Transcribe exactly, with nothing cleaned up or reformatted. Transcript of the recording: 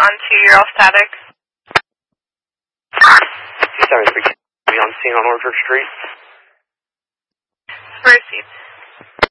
on two, you're all static. two seventy-three, be on scene on Orchard Street. Proceed.